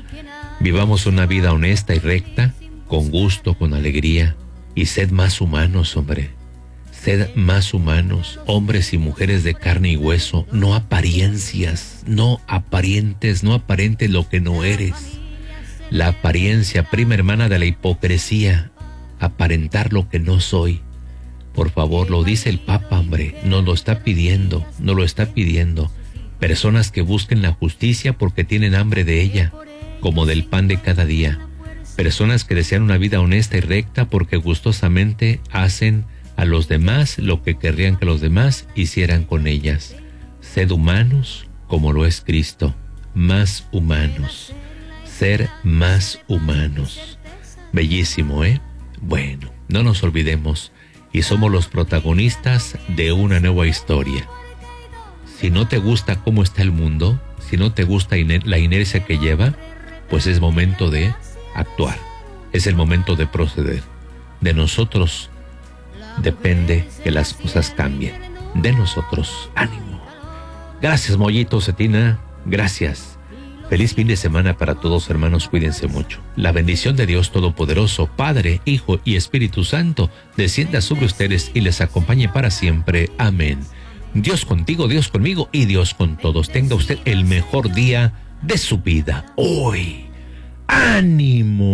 Vivamos una vida honesta y recta, con gusto, con alegría, y sed más humanos, hombre. Sed más humanos, hombres y mujeres de carne y hueso, no apariencias, no aparentes lo que no eres. La apariencia, prima hermana de la hipocresía, aparentar lo que no soy. Por favor, lo dice el Papa, hombre, nos lo está pidiendo. Personas que busquen la justicia porque tienen hambre de ella, como del pan de cada día. Personas que desean una vida honesta y recta porque gustosamente hacen a los demás lo que querrían que los demás hicieran con ellas. Sed humanos como lo es Cristo, más humanos. Ser más humanos. Bellísimo, ¿eh? Bueno, no nos olvidemos y somos los protagonistas de una nueva historia. Si no te gusta cómo está el mundo, si no te gusta la inercia que lleva, pues es momento de actuar. Es el momento de proceder. De nosotros depende que las cosas cambien. De nosotros. Ánimo. Gracias, Mollito, Cetina. Gracias. Feliz fin de semana para todos, hermanos. Cuídense mucho. La bendición de Dios Todopoderoso, Padre, Hijo y Espíritu Santo, descienda sobre ustedes y les acompañe para siempre. Amén. Dios contigo, Dios conmigo y Dios con todos. Tenga usted el mejor día de su vida hoy. ¡Ánimo!